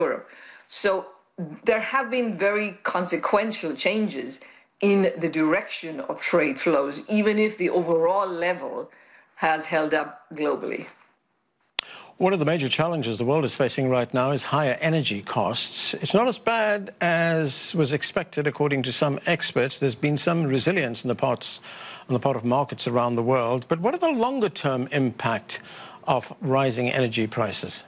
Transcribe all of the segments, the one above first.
Europe. So there have been very consequential changes in the direction of trade flows, even if the overall level has held up globally. One of the major challenges the world is facing right now is higher energy costs. It's not as bad as was expected, according to some experts. There's been some resilience on the part of markets around the world. But what are the longer-term impact of rising energy prices?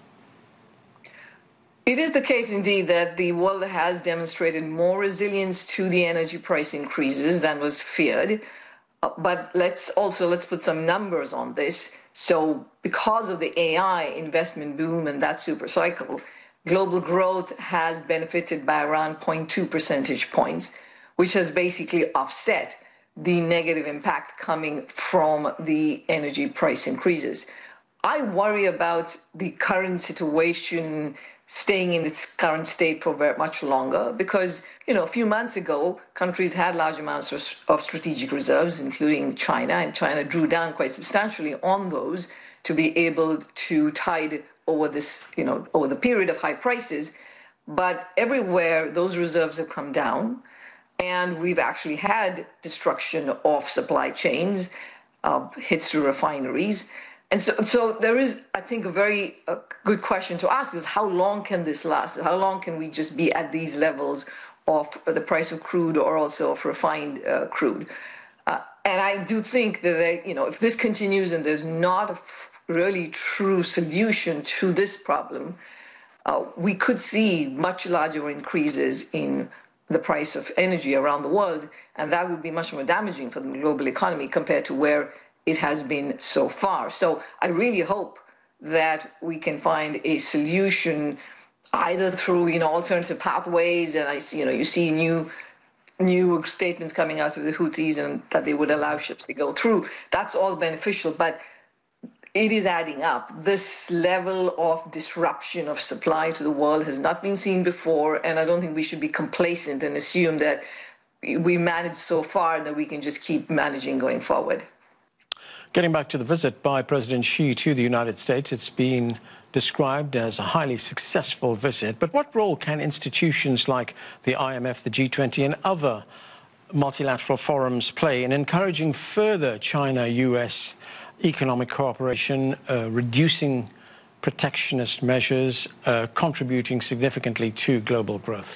It is the case, indeed, that the world has demonstrated more resilience to the energy price increases than was feared. But let's put some numbers on this. So because of the AI investment boom and that super cycle, global growth has benefited by around 0.2 percentage points, which has basically offset the negative impact coming from the energy price increases. I worry about the current situation staying in its current state for very much longer because, a few months ago, countries had large amounts of strategic reserves, including China, and China drew down quite substantially on those to be able to tide over this, over the period of high prices. But everywhere, those reserves have come down, and we've actually had destruction of supply chains, hits to refineries. And so there is, I think, a very good question to ask is how long can this last? How long can we just be at these levels of the price of crude or also of refined crude? And I do think that, if this continues and there's not a really true solution to this problem, we could see much larger increases in the price of energy around the world, and that would be much more damaging for the global economy compared to where it has been so far. So I really hope that we can find a solution either through, alternative pathways. And I see, you see new statements coming out of the Houthis and that they would allow ships to go through. That's all beneficial, but it is adding up. This level of disruption of supply to the world has not been seen before. And I don't think we should be complacent and assume that we managed so far that we can just keep managing going forward. Getting back to the visit by President Xi to the United States, it's been described as a highly successful visit. But what role can institutions like the IMF, the G20, and other multilateral forums play in encouraging further China-US economic cooperation, reducing protectionist measures, contributing significantly to global growth?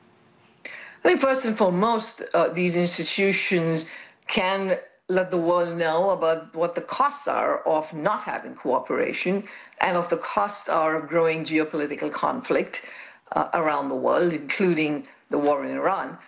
I think first and foremost, these institutions can let the world know about what the costs are of not having cooperation and of the costs are of growing geopolitical conflict around the world, including the war in Iran.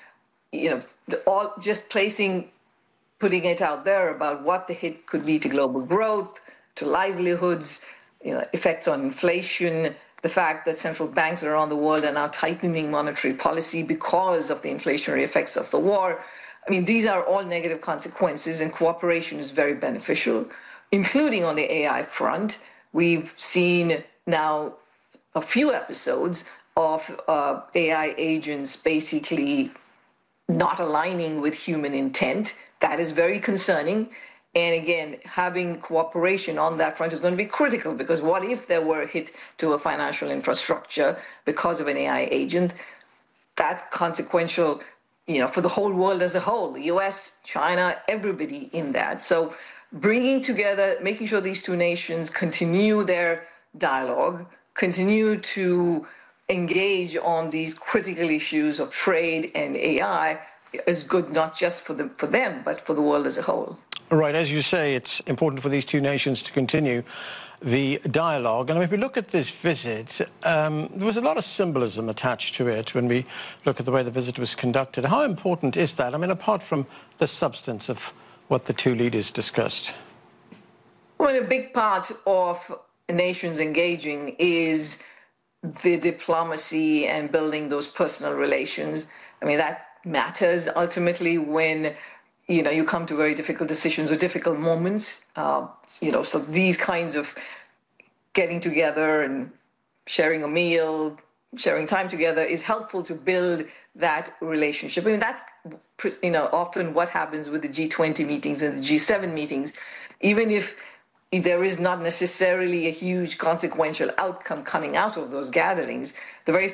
Putting it out there about what the hit could be to global growth, to livelihoods, effects on inflation, the fact that central banks around the world are now tightening monetary policy because of the inflationary effects of the war. I mean, these are all negative consequences, and cooperation is very beneficial, including on the AI front. We've seen now a few episodes of AI agents basically not aligning with human intent. That is very concerning. And again, having cooperation on that front is going to be critical, because what if there were a hit to a financial infrastructure because of an AI agent? That's consequential, for the whole world as a whole, the US, China, everybody in that. So bringing together, making sure these two nations continue their dialogue, continue to engage on these critical issues of trade and AI is good, not just for them, but for the world as a whole. Right, as you say, it's important for these two nations to continue the dialogue. And if we look at this visit, there was a lot of symbolism attached to it when we look at the way the visit was conducted. How important is that? I mean, apart from the substance of what the two leaders discussed. Well, a big part of nations engaging is the diplomacy and building those personal relations. I mean, that matters ultimately when you come to very difficult decisions or difficult moments. So these kinds of getting together and sharing a meal, sharing time together is helpful to build that relationship. I mean, that's, often what happens with the G20 meetings and the G7 meetings. Even if there is not necessarily a huge consequential outcome coming out of those gatherings, the very